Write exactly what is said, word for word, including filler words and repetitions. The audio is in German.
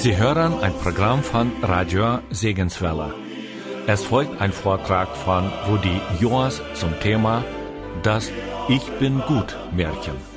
Sie hören ein Programm von Radio Segenswelle. Es folgt ein Vortrag von Rudi Joas zum Thema Das Ich bin gut Märchen.